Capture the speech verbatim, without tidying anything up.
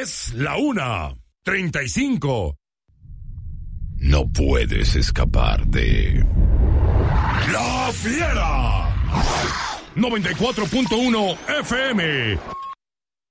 Es la una, treinta y cinco. No puedes escapar de... ¡La Fiera! noventa y cuatro punto uno F M.